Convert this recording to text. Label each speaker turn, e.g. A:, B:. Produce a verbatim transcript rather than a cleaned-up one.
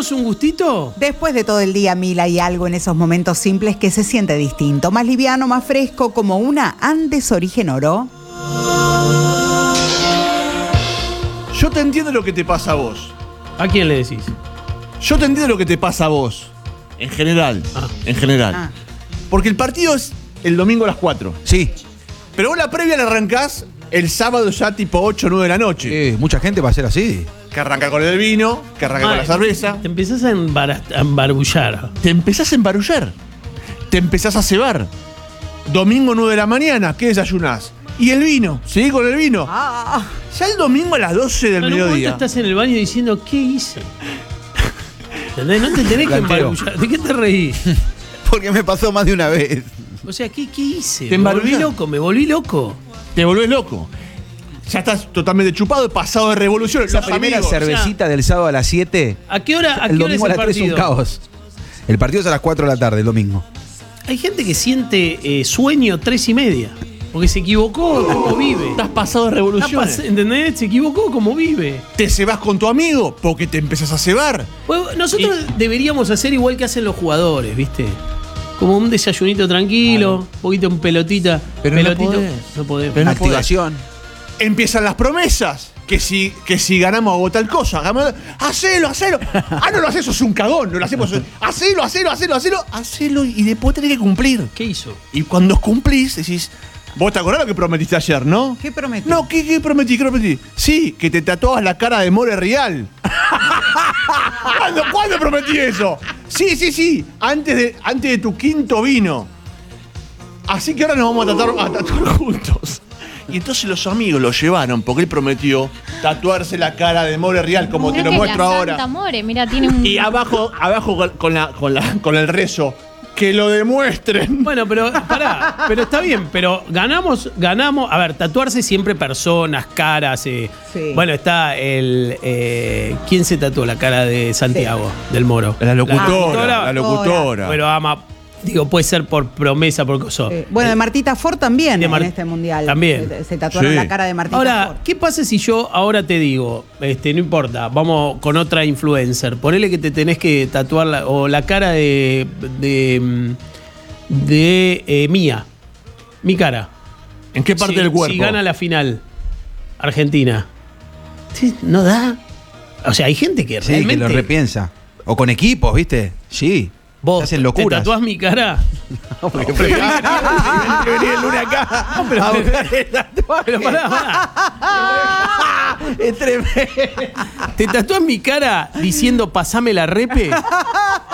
A: ¿Damos un gustito?
B: Después de todo el día, Mil, hay algo en esos momentos simples que se siente distinto, más liviano, más fresco, como una Andes Origen Oro.
C: Yo te entiendo lo que te pasa a vos.
A: ¿A quién le decís?
C: Yo te entiendo lo que te pasa a vos. En general.
A: Ah.
C: En general.
B: Ah.
C: Porque el partido es el domingo a las cuatro.
D: Sí.
C: Pero vos la previa la arrancás el sábado ya tipo ocho o nueve de la noche.
D: Eh, mucha gente va a ser así.
C: Que arranca con el vino, que arranca
A: Ah,
C: con la cerveza.
A: Te empezás a, embara- a embarullar.
C: Te empezás a embarullar. Te empezás a cebar. Domingo nueve de la mañana, ¿qué desayunás? Y el vino, seguí con el vino.
B: Ah,
C: Ya el domingo a las doce del
A: En un momento
C: mediodía.
A: estás en el baño diciendo, ¿qué hice? ¿Entendés? No te tenés que
D: Planteo.
A: embarullar. ¿De qué te reís?
D: Porque me pasó más de una vez.
A: O sea, ¿qué, qué hice?
C: Te
A: me volví
C: embarullás.
A: loco, me volví loco.
C: Te volvés loco. Ya estás totalmente chupado, pasado de revolución.
D: Esa
C: Los
D: primera
C: amigos.
D: cervecita del sábado a las siete.
A: ¿A qué hora, a
D: El
A: qué hora es
D: domingo a
A: el
D: las tres es un
A: partido?
D: caos. El partido es a las cuatro de la tarde, el domingo.
A: Hay gente que siente eh, sueño tres y media. Porque se equivocó como vive.
C: Estás pasado de
A: Está
C: revolución.
A: pas- ¿Entendés? Se equivocó como vive.
C: Te cebás con tu amigo porque te empezás a cebar.
A: Pues nosotros deberíamos hacer igual que hacen los jugadores, ¿viste? Como un desayunito tranquilo, un poquito en pelotita.
C: Pero no
A: pelotito.
C: podés.
A: No podemos.
C: Pero no
D: Activación.
C: Empiezan las promesas. Que si, que si ganamos hago tal cosa. Hagamos- Hacelo, hacelo. Ah, no lo haces, sos un cagón. No lo hacemos. Hacelo, hacelo, hacelo, hacelo. Hacelo y después tenés que cumplir.
A: ¿Qué hizo?
C: Y cuando cumplís, decís. Vos te acordás lo que prometiste ayer, ¿no?
B: ¿qué prometí?
C: No, ¿qué, qué prometí? ¿Qué prometí? Sí, que te tatuabas la cara de More Real. ¿Cuándo, ¿Cuándo prometí eso? Sí, sí, sí. Antes de, antes de tu quinto vino. Así que ahora nos vamos a tatuar, a tatuar juntos. Y entonces los amigos lo llevaron porque él prometió tatuarse la cara de More Real, como
E: Mirá
C: te lo
E: que
C: muestro
E: la
C: ahora.
E: Santa More, mira, tiene un.
C: Y abajo, abajo con- con, la, con, la, con el rezo. Que lo demuestren.
A: Bueno, pero pará, pero está bien, pero ganamos, ganamos. A ver, tatuarse siempre personas, caras. eh.
B: Sí.
A: Bueno, está el. eh, ¿Quién se tatuó la cara de Santiago, del Moro?
C: La locutora.
B: Ah,
C: La locutora.
A: Pero ama. Digo, puede ser por promesa, por cosa.
B: Eh, bueno, de Martita Ford también
A: De
B: en
A: Mar-
B: este mundial.
A: También.
B: Se, se tatuaron
C: Sí.
B: la cara de Martita
A: Ahora,
B: Ford.
A: ¿qué pasa si yo ahora te digo, este, no importa, vamos con otra influencer, ponele que te tenés que tatuar la, o la cara de de, mm, de eh, Mía, mi cara.
C: ¿En qué parte
A: Si-
C: del cuerpo?
A: Si gana la final, Argentina. ¿Sí? ¿No da? O sea, hay gente que
D: Sí, que
A: realmente...
D: lo repiensa. O con equipos, ¿viste? Sí.
A: Vos
D: Se hacen
A: te
D: locuras.
A: tatuás mi cara.
C: Que venía el lunes acá.
D: Ah, pero,
A: Pero pará, pará.
D: es tremendo.
A: ¿Te tatuás mi cara diciendo pasame la repe?